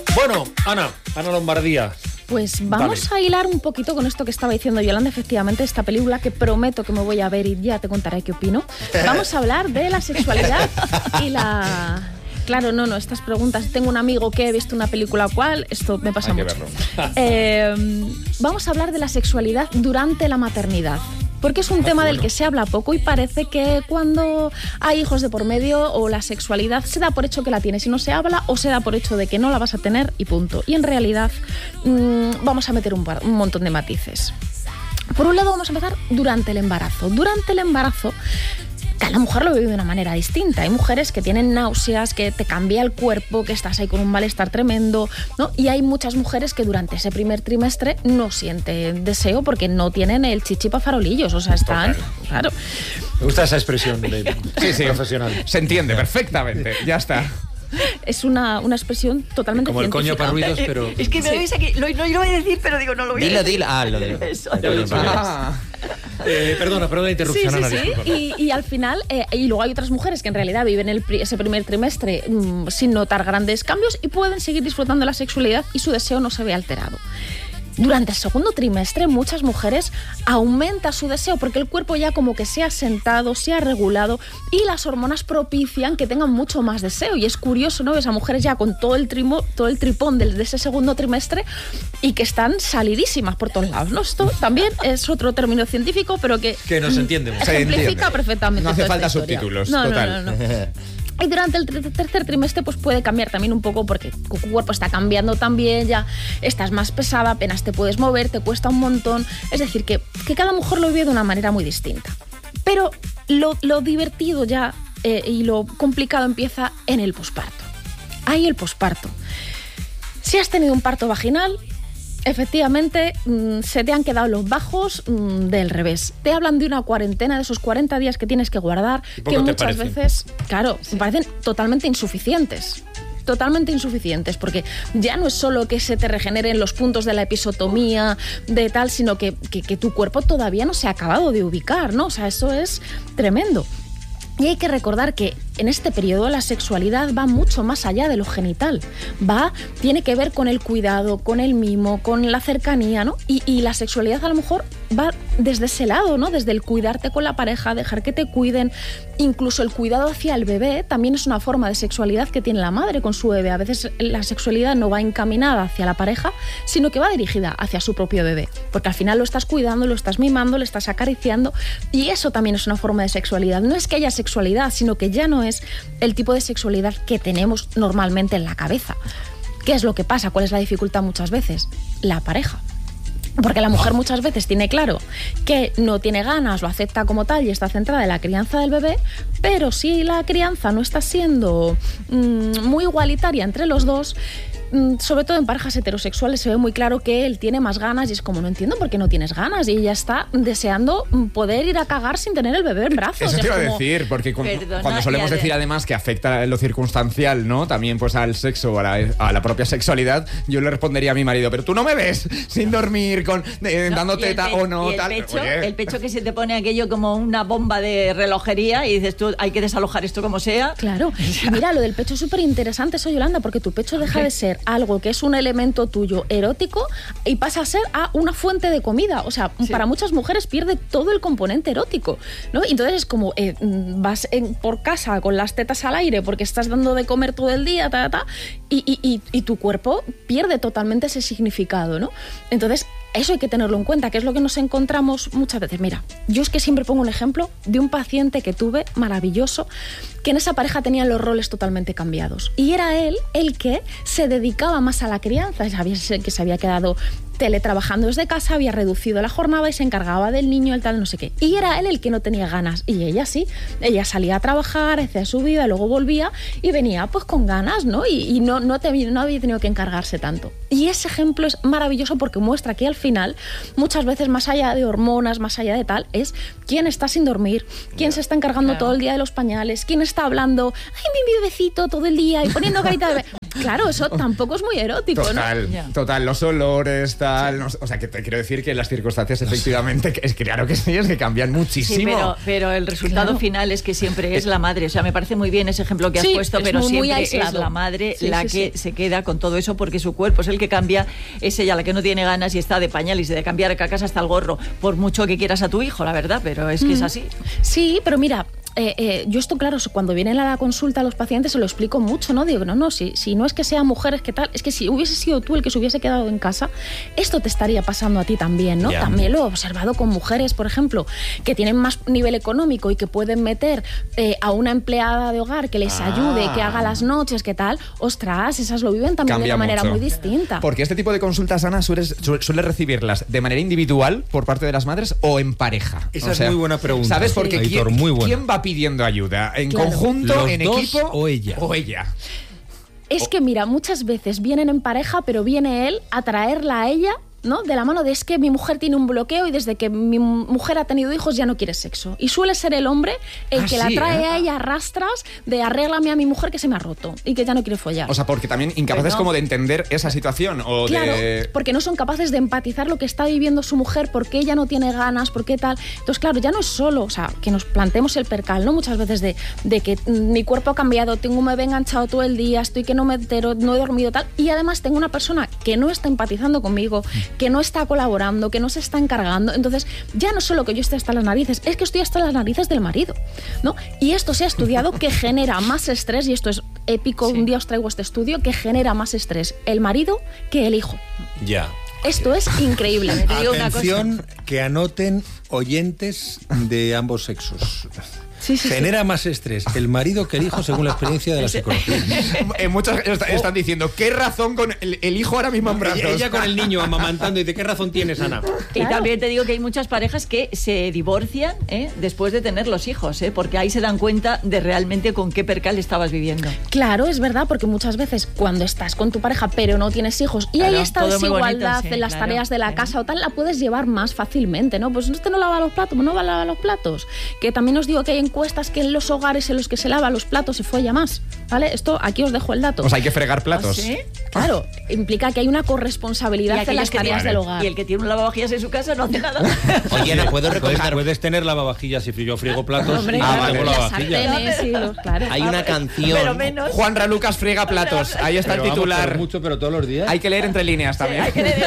Bueno, Ana Lombardía. Pues vamos a hilar un poquito con esto que estaba diciendo Yolanda, efectivamente, esta película que prometo que me voy a ver y ya te contaré qué opino. Vamos a hablar de la sexualidad y la... Claro, no, estas preguntas. Tengo un amigo que he visto una película cual, esto me pasa mucho. Vamos a hablar de la sexualidad durante la maternidad. Porque es un tema del que se habla poco y parece que cuando hay hijos de por medio o la sexualidad se da por hecho que la tienes y no se habla, o se da por hecho de que no la vas a tener y punto. Y en realidad vamos a meter un montón de matices. Por un lado vamos a empezar durante el embarazo. Durante el embarazo cada mujer lo vive de una manera distinta. Hay mujeres que tienen náuseas, que te cambia el cuerpo, que estás ahí con un malestar tremendo, ¿no? Y hay muchas mujeres que durante ese primer trimestre no sienten deseo porque no tienen el chichi pa' farolillos. O sea, están... Claro. Me gusta esa expresión de profesional. Se entiende perfectamente, ya está. Es una expresión totalmente como científica. El coño para ruidos, pero... Es que me veis aquí, no lo voy a decir, pero digo, no lo voy a decir. Dilo. Lo digo. Eso. Perdona la interrupción, Ana. Sí. Y al final, y luego hay otras mujeres que en realidad viven ese primer trimestre sin notar grandes cambios y pueden seguir disfrutando de la sexualidad y su deseo no se ve alterado. Durante el segundo trimestre, muchas mujeres aumenta su deseo porque el cuerpo ya como que se ha sentado, se ha regulado y las hormonas propician que tengan mucho más deseo. Y es curioso, ¿no? Ves a mujeres ya con todo el tripón de ese segundo trimestre y que están salidísimas por todos lados, ¿no? Esto también es otro término científico, pero que nos entiende. Ejemplifica perfectamente. No hace falta historia. Subtítulos, No. total. Y durante el tercer trimestre pues puede cambiar también un poco porque tu cuerpo está cambiando también, ya estás más pesada, apenas te puedes mover, te cuesta un montón. Es decir, que cada mujer lo vive de una manera muy distinta. Pero lo divertido ya y lo complicado empieza en el posparto. Ahí el posparto. Si has tenido un parto vaginal, efectivamente, se te han quedado los bajos del revés. Te hablan de una cuarentena, de esos 40 días que tienes que guardar, que muchas veces, claro, me parecen totalmente insuficientes. Totalmente insuficientes, porque ya no es solo que se te regeneren los puntos de la episotomía, de tal, sino que tu cuerpo todavía no se ha acabado de ubicar, ¿no? O sea, eso es tremendo. Y hay que recordar que en este periodo la sexualidad va mucho más allá de lo genital. Tiene que ver con el cuidado, con el mimo, con la cercanía, ¿no? Y la sexualidad a lo mejor va desde ese lado, ¿no? Desde el cuidarte con la pareja, dejar que te cuiden. Incluso el cuidado hacia el bebé también es una forma de sexualidad que tiene la madre con su bebé. A veces la sexualidad no va encaminada hacia la pareja, sino que va dirigida hacia su propio bebé. Porque al final lo estás cuidando, lo estás mimando, le estás acariciando. Y eso también es una forma de sexualidad. No es que haya sexualidad, sino que ya no es el tipo de sexualidad que tenemos normalmente en la cabeza. ¿Qué es lo que pasa? ¿Cuál es la dificultad muchas veces? La pareja. Porque la mujer muchas veces tiene claro que no tiene ganas, lo acepta como tal y está centrada en la crianza del bebé, pero si la crianza no está siendo muy igualitaria entre los dos, sobre todo en parejas heterosexuales se ve muy claro que él tiene más ganas y es como, no entiendo por qué no tienes ganas, y ella está deseando poder ir a cagar sin tener el bebé en brazos. Eso te iba a decir, porque cuando solemos decir además que afecta lo circunstancial, ¿no? También pues al sexo o a la propia sexualidad, yo le respondería a mi marido, pero tú no me ves sin dormir, dando teta o no, tal. El pecho que se te pone aquello como una bomba de relojería y dices tú, hay que desalojar esto como sea. Claro, y mira, lo del pecho es súper interesante eso, Yolanda, porque tu pecho deja de ser algo que es un elemento tuyo erótico y pasa a ser una fuente de comida. O sea, para muchas mujeres pierde todo el componente erótico, ¿no? Y entonces es como vas por casa con las tetas al aire porque estás dando de comer todo el día, y tu cuerpo pierde totalmente ese significado, ¿no? Entonces, eso hay que tenerlo en cuenta, que es lo que nos encontramos muchas veces. Mira, yo es que siempre pongo un ejemplo de un paciente que tuve maravilloso, que en esa pareja tenían los roles totalmente cambiados. Y era él el que se dedicaba más a la crianza, que se había quedado teletrabajando desde casa, había reducido la jornada y se encargaba del niño, el tal, no sé qué. Y era él el que no tenía ganas. Y ella sí. Ella salía a trabajar, hacía su vida, luego volvía y venía pues con ganas, ¿no? Y no había tenido que encargarse tanto. Y ese ejemplo es maravilloso porque muestra que al final, muchas veces más allá de hormonas, más allá de tal, es quién está sin dormir, quién se está encargando todo el día de los pañales, quién está hablando, ay, mi bebecito todo el día y poniendo carita de bebé. Claro, eso tampoco es muy erótico, Total, los olores, tal. Sí. No, o sea, que te quiero decir que las circunstancias, efectivamente, es claro que sí, es que cambian muchísimo. Sí, pero el resultado final es que siempre es la madre. O sea, me parece muy bien ese ejemplo que has puesto, pero siempre es la madre la que se queda con todo eso, porque su cuerpo es el que cambia, es ella la que no tiene ganas y está de pañal y de cambiar cacas hasta el gorro, por mucho que quieras a tu hijo, la verdad, pero es que es así. Sí, pero mira, yo esto, claro, cuando vienen a la consulta a los pacientes se lo explico mucho, ¿no? Digo, no, si no es que sean mujeres, ¿qué tal? Es que si hubiese sido tú el que se hubiese quedado en casa, esto te estaría pasando a ti también, ¿no? Yeah. También lo he observado con mujeres, por ejemplo, que tienen más nivel económico y que pueden meter a una empleada de hogar que les ayude, que haga las noches, ¿qué tal? Ostras, esas lo viven también de una manera muy distinta. Porque este tipo de consultas, Ana, sueles recibirlas de manera individual por parte de las madres o en pareja. Esa es muy buena pregunta. ¿Sabes? Porque Aitor, ¿quién va pidiendo ayuda? ¿En conjunto, los en dos, equipo o ella? Es que mira, muchas veces vienen en pareja, pero viene él a traerla a ella, ¿no? De la mano de es que mi mujer tiene un bloqueo y desde que mi mujer ha tenido hijos ya no quiere sexo. Y suele ser el hombre el que la trae a ella a rastras de arréglame a mi mujer que se me ha roto y que ya no quiere follar. O sea, porque también incapaces como de entender esa situación. O claro, porque no son capaces de empatizar lo que está viviendo su mujer, por qué ella no tiene ganas, por qué tal. Entonces, claro, ya no es solo, o sea, que nos planteemos el percal, ¿no? Muchas veces de que mi cuerpo ha cambiado, tengo un bebé enganchado todo el día, estoy que no me entero, no he dormido tal, y además tengo una persona que no está empatizando conmigo, que no está colaborando, que no se está encargando. Entonces, ya no solo que yo esté hasta las narices, es que estoy hasta las narices del marido, ¿no? Y esto se ha estudiado que genera más estrés, y esto es épico, un día os traigo este estudio, que genera más estrés el marido que el hijo. Ya. Esto es increíble. Atención, que anoten oyentes de ambos sexos. Genera más estrés el marido que el hijo, según la experiencia de la psicología. Muchos están diciendo, ¿qué razón con el hijo ahora mismo en brazos? Ella con el niño amamantando y ¿de qué razón tienes, Ana? Y también te digo que hay muchas parejas que se divorcian después de tener los hijos, porque ahí se dan cuenta de realmente con qué percal estabas viviendo. Claro, es verdad, porque muchas veces cuando estás con tu pareja pero no tienes hijos y hay esta desigualdad en las tareas de la casa o tal, la puedes llevar más fácilmente, ¿no? Pues usted no lava los platos, no va a lavar los platos. Que también os digo que hay encuestas que en los hogares en los que se lava los platos se folla más, ¿vale? Esto, aquí os dejo el dato. Pues hay que fregar platos. ¿Sí? Claro, implica que hay una corresponsabilidad en las tareas del hogar. Y el que tiene un lavavajillas en su casa no hace nada. Oye, Ana, ¿puedo recoger? Puedes tener lavavajillas si yo friego platos. Hombre, tengo lavavajillas. Claro. Hay una canción. Juan Ralucas friega platos. Ahí está el titular. Vamos, mucho, pero todos los días. Hay que leer entre líneas también. Hay que leer.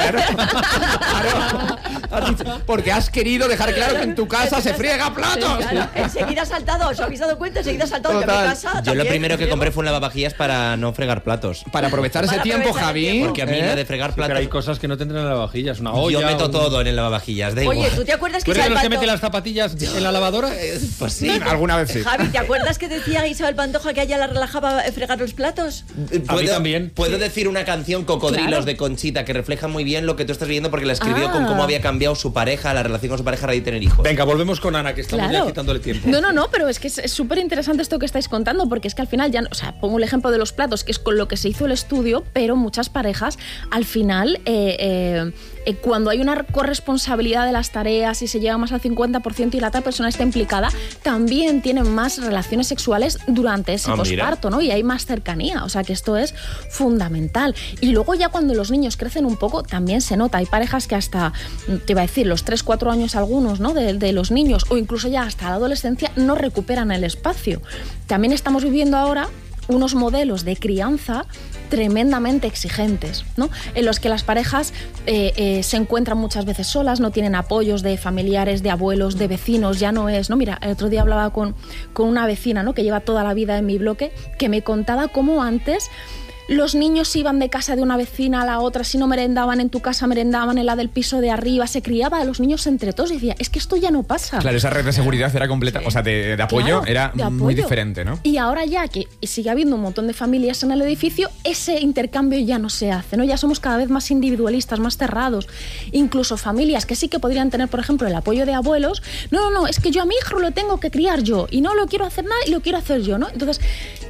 Claro. Porque has querido dejar claro que en tu casa se friega platos. Sí, claro. Enseguida has saltado, os habéis dado cuenta, enseguida has saltado. Que mi casa yo lo primero que compré fue un lavavajillas para no fregar platos. Para aprovechar ese tiempo, Javi. Porque a mí la de fregar platos. Pero hay cosas que no tendrán en el lavavajillas. Una olla. Yo meto todo en el lavavajillas, da igual. Oye, ¿tú te acuerdas que ¿Tú eres los que mete las zapatillas en la lavadora? Pues sí, alguna vez sí. Javi, ¿te acuerdas que decía Isabel Pantoja que a ella la relajaba fregar los platos? A mí también. ¿Puedo decir una canción, Cocodrilos, de Conchita, que refleja muy bien lo que tú estás viendo porque la escribió con cómo había cambiado su pareja, la relación con su pareja a raíz de tener hijos? Venga, volvemos con Ana, que estamos ya quitándole tiempo. No, pero es que es súper interesante esto que estáis contando, porque es que al final ya, o sea, pongo el ejemplo de los platos, que es con lo que se hizo el estudio, pero muchas parejas, al final, cuando hay una corresponsabilidad de las tareas y se llega más al 50% y la otra persona está implicada, también tienen más relaciones sexuales durante ese posparto, ¿no? Y hay más cercanía, o sea que esto es fundamental. Y luego ya cuando los niños crecen un poco, también se nota. Hay parejas que hasta, te iba a decir, los 3-4 años algunos, ¿no? De los niños, o incluso ya hasta la adolescencia, no recuperan el espacio. También estamos viviendo ahora unos modelos de crianza tremendamente exigentes, ¿no? En los que las parejas se encuentran muchas veces solas, no tienen apoyos de familiares, de abuelos, de vecinos, ya no es, ¿no? Mira, el otro día hablaba con una vecina, ¿no? Que lleva toda la vida en mi bloque, que me contaba cómo antes los niños iban de casa de una vecina a la otra, si no merendaban en tu casa, merendaban en la del piso de arriba, se criaba a los niños entre todos y decía, es que esto ya no pasa. Claro, esa red de seguridad era completa, o sea, de apoyo, era muy diferente, ¿no? Y ahora ya que sigue habiendo un montón de familias en el edificio, ese intercambio ya no se hace, ¿no? Ya somos cada vez más individualistas, más cerrados. Incluso familias que sí que podrían tener, por ejemplo, el apoyo de abuelos, no, es que yo a mi hijo lo tengo que criar yo y no lo quiero hacer nada y lo quiero hacer yo, ¿no? Entonces,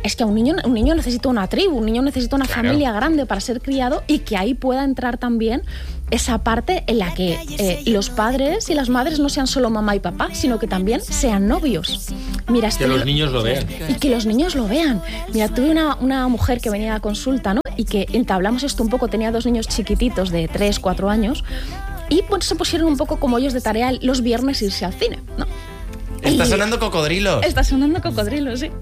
es que un niño necesita una tribu, un niño necesita una familia grande para ser criado, y que ahí pueda entrar también esa parte en la que los padres y las madres no sean solo mamá y papá, sino que también sean novios. Mira, que los niños lo vean. Y que los niños lo vean. Mira, tuve una mujer que venía a consulta, ¿no? Y que entablamos esto un poco, tenía 2 niños chiquititos de 3, 4 años, y pues se pusieron un poco como ellos de tarea los viernes irse al cine, ¿no? Está sonando Cocodrilos. Está sonando Cocodrilos, sí.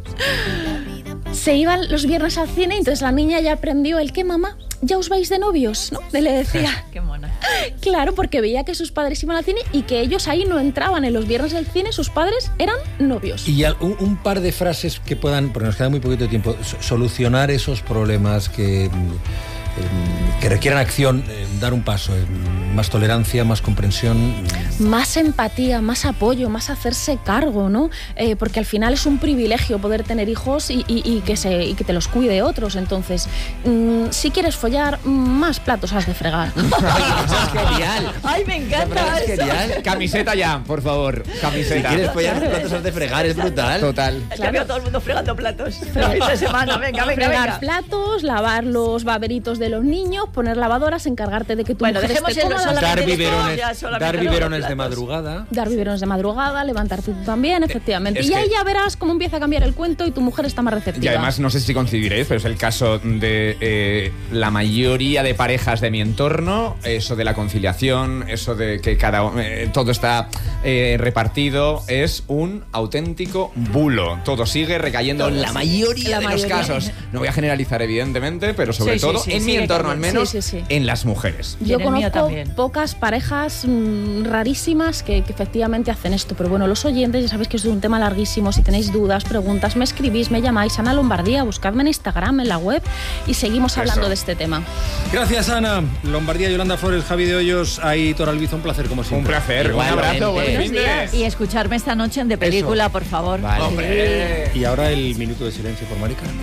Se iban los viernes al cine, y entonces la niña ya aprendió el que, mamá, ya os vais de novios, ¿no? Le decía. Qué mona. Claro, porque veía que sus padres iban al cine y que ellos ahí no entraban en los viernes del cine, sus padres eran novios. Y un par de frases que puedan, porque nos queda muy poquito tiempo, solucionar esos problemas que requieran acción, dar un paso, más tolerancia, más comprensión. Más empatía, más apoyo, más hacerse cargo, ¿no? Porque al final es un privilegio poder tener hijos y que te los cuide otros. Entonces, si quieres follar, más platos has de fregar. Eso es genial. Ay, me encanta es eso. Genial. Camiseta ya, por favor. Camiseta. Si quieres follar, más platos has de fregar, es brutal. Total. Ya veo a todo el mundo fregando platos. Esta semana, venga. Fregar platos, lavar los baberitos de los niños, poner lavadoras, encargarte de que tu mujer esté cómoda. Dar biberones de madrugada. Dar biberones de madrugada, levantarte tú también, efectivamente. Y ahí ya verás cómo empieza a cambiar el cuento y tu mujer está más receptiva. Y además, no sé si coincidiréis, pero es el caso de la mayoría de parejas de mi entorno, eso de la conciliación, eso de que todo está repartido, es un auténtico bulo. Todo sigue recayendo en la mayoría de los casos. No voy a generalizar, evidentemente, pero sobre todo en mi entorno, al menos, en las mujeres. Yo conozco pocas parejas rarísimas que efectivamente hacen esto, pero bueno, los oyentes, ya sabéis que es un tema larguísimo. Si tenéis dudas, preguntas, me escribís, me llamáis. Ana Lombardía, buscadme en Instagram, en la web, y seguimos hablando de este tema. Gracias, Ana. Lombardía, Yolanda Flores, Javi de Hoyos, Aitor Albizu, un placer como siempre. Un placer, un abrazo, buen fin de... Y escucharme esta noche en De Película, por favor. Vale. ¡Hombre! Y ahora el minuto de silencio por Mari Carmen.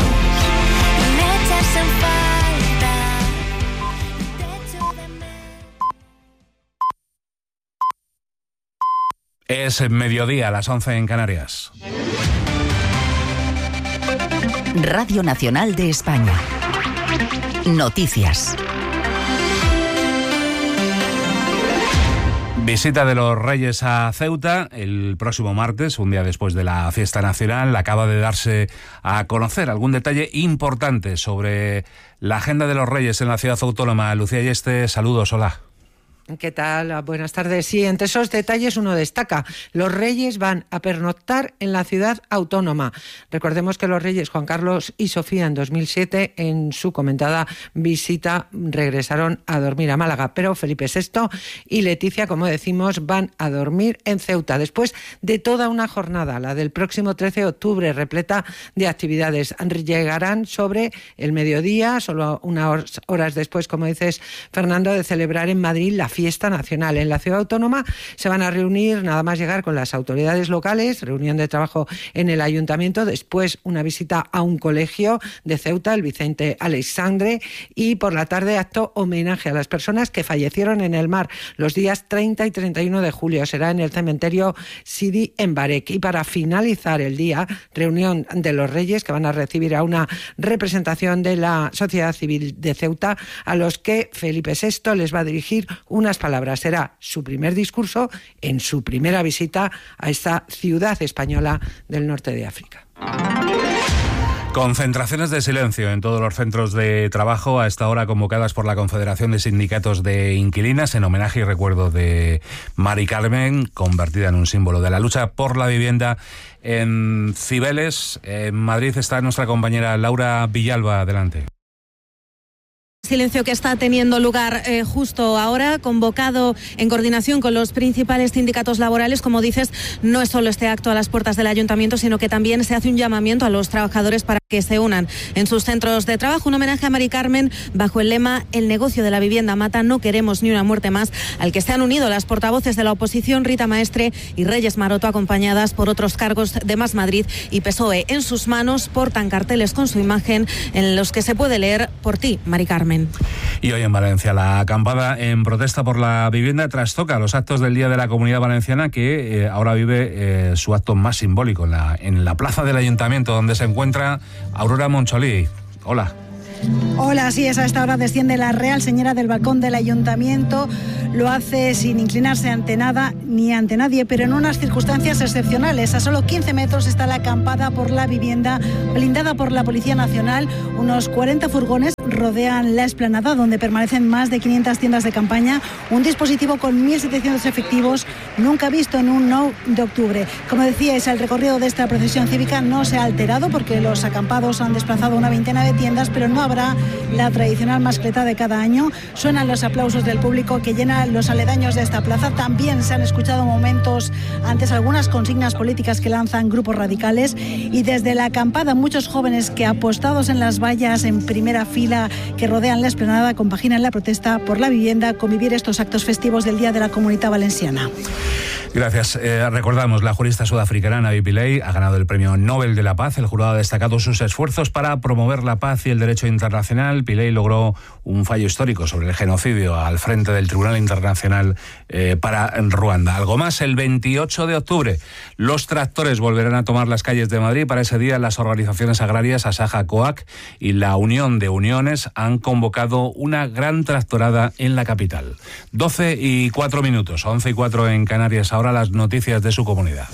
Es mediodía, a las 11 en Canarias. Radio Nacional de España. Noticias. Visita de los Reyes a Ceuta el próximo martes, un día después de la fiesta nacional. Acaba de darse a conocer algún detalle importante sobre la agenda de los Reyes en la ciudad autónoma. Lucía Yeste, saludos, hola. ¿Qué tal? Buenas tardes. Sí, entre esos detalles uno destaca. Los Reyes van a pernoctar en la ciudad autónoma. Recordemos que los Reyes Juan Carlos y Sofía en 2007, en su comentada visita, regresaron a dormir a Málaga. Pero Felipe VI y Leticia, como decimos, van a dormir en Ceuta después de toda una jornada, la del próximo 13 de octubre, repleta de actividades. Llegarán sobre el mediodía, solo unas horas después, como dices, Fernando, de celebrar en Madrid la fiesta nacional. En la ciudad autónoma se van a reunir, nada más llegar, con las autoridades locales, reunión de trabajo en el ayuntamiento, después una visita a un colegio de Ceuta, el Vicente Aleixandre, y por la tarde acto homenaje a las personas que fallecieron en el mar los días 30 y 31 de julio. Será en el cementerio Sidi en Barek. Y para finalizar el día, reunión de los Reyes, que van a recibir a una representación de la sociedad civil de Ceuta, a los que Felipe VI les va a dirigir unas palabras. Será su primer discurso en su primera visita a esta ciudad española del norte de África. Concentraciones de silencio en todos los centros de trabajo a esta hora, convocadas por la Confederación de Sindicatos de Inquilinas, en homenaje y recuerdo de Mari Carmen, convertida en un símbolo de la lucha por la vivienda en Cibeles. En Madrid está nuestra compañera Laura Villalba. Adelante. Silencio que está teniendo lugar justo ahora, convocado en coordinación con los principales sindicatos laborales. Como dices, no es solo este acto a las puertas del ayuntamiento, sino que también se hace un llamamiento a los trabajadores para que se unan en sus centros de trabajo. Un homenaje a Mari Carmen bajo el lema "El negocio de la vivienda mata, no queremos ni una muerte más", al que se han unido las portavoces de la oposición Rita Maestre y Reyes Maroto, acompañadas por otros cargos de Más Madrid y PSOE. En sus manos portan carteles con su imagen en los que se puede leer: "Por ti, Mari Carmen". Y hoy en Valencia la acampada en protesta por la vivienda trastoca los actos del Día de la Comunidad Valenciana, que ahora vive su acto más simbólico en la plaza del Ayuntamiento, donde se encuentra Aurora Moncholí. Hola. Hola, sí, a esta hora desciende la Real Señora del balcón del Ayuntamiento. Lo hace sin inclinarse ante nada ni ante nadie, pero en unas circunstancias excepcionales. A solo 15 metros está la acampada por la vivienda, blindada por la Policía Nacional. Unos 40 furgones rodean la explanada, donde permanecen más de 500 tiendas de campaña. Un dispositivo con 1.700 efectivos, nunca visto en un 9 de octubre. Como decíais, el recorrido de esta procesión cívica no se ha alterado, porque los acampados han desplazado una veintena de tiendas, pero no habrá la tradicional mascleta de cada año. Suenan los aplausos del público que llena los aledaños de esta plaza. También se han escuchado momentos antes algunas consignas políticas que lanzan grupos radicales, y desde la acampada muchos jóvenes que, apostados en las vallas en primera fila que rodean la explanada, compaginan la protesta por la vivienda con vivir estos actos festivos del Día de la Comunidad Valenciana. Gracias. Recordamos, la jurista sudafricana Navi Pillay ha ganado el Premio Nobel de la Paz. El jurado ha destacado sus esfuerzos para promover la paz y el derecho internacional. Pillay logró un fallo histórico sobre el genocidio al frente del Tribunal Internacional para Ruanda. Algo más, el 28 de octubre los tractores volverán a tomar las calles de Madrid. Para ese día, las organizaciones agrarias Asaja, COAC y la Unión de Uniones han convocado una gran tractorada en la capital. 12:04, 11:04 en Canarias. Ahora las noticias de su comunidad.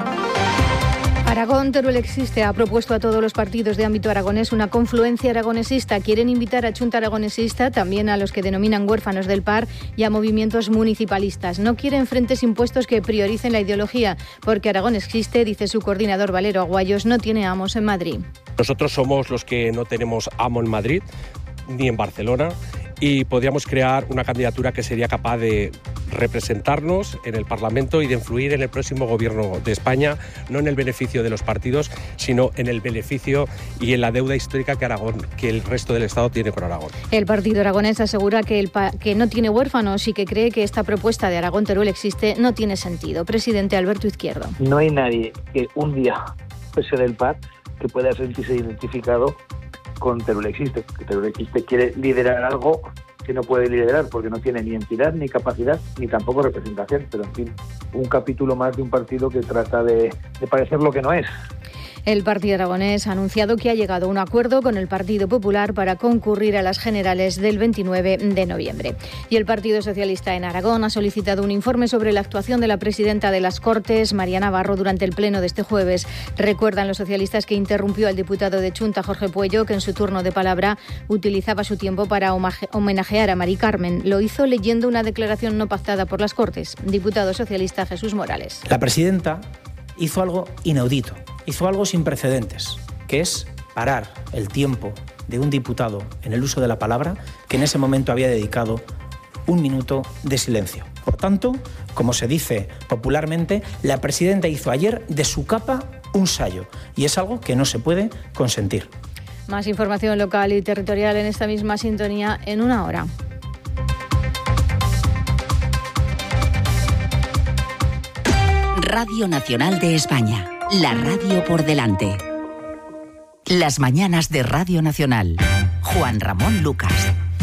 Aragón Teruel Existe ha propuesto a todos los partidos de ámbito aragonés una confluencia aragonesista. Quieren invitar a Chunta Aragonesista, también a los que denominan huérfanos del PAR y a movimientos municipalistas. No quieren frentes impuestos que prioricen la ideología, porque Aragón Existe, dice su coordinador Valero Aguayos, no tiene amos en Madrid. Nosotros somos los que no tenemos amo en Madrid ni en Barcelona, y podríamos crear una candidatura que sería capaz de representarnos en el Parlamento y de influir en el próximo gobierno de España, no en el beneficio de los partidos, sino en el beneficio y en la deuda histórica que el resto del Estado tiene con Aragón. El Partido Aragonés asegura que no tiene huérfanos y que cree que esta propuesta de Aragón Teruel Existe no tiene sentido. Presidente Alberto Izquierdo. No hay nadie que un día fuese del PAR que pueda sentirse identificado con Teruel Existe. Que Teruel Existe quiere liderar algo que no puede liderar porque no tiene ni entidad, ni capacidad, ni tampoco representación. Pero, en fin, un capítulo más de un partido que trata de parecer lo que no es. El Partido Aragonés ha anunciado que ha llegado a un acuerdo con el Partido Popular para concurrir a las generales del 29 de noviembre. Y el Partido Socialista en Aragón ha solicitado un informe sobre la actuación de la presidenta de las Cortes, María Navarro, durante el pleno de este jueves. Recuerdan los socialistas que interrumpió al diputado de Chunta, Jorge Puello, que en su turno de palabra utilizaba su tiempo para homenajear a Mari Carmen. Lo hizo leyendo una declaración no pactada por las Cortes. Diputado socialista Jesús Morales. La presidenta hizo algo inaudito. Hizo algo sin precedentes, que es parar el tiempo de un diputado en el uso de la palabra que en ese momento había dedicado 1 minuto de silencio. Por tanto, como se dice popularmente, la presidenta hizo ayer de su capa un sayo, y es algo que no se puede consentir. Más información local y territorial en esta misma sintonía en 1 hora. Radio Nacional de España. La radio por delante. Las mañanas de Radio Nacional. Juan Ramón Lucas.